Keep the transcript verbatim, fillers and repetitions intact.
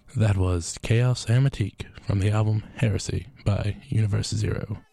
That was Chaos Hermetique from the album Heresy by Universe Zero.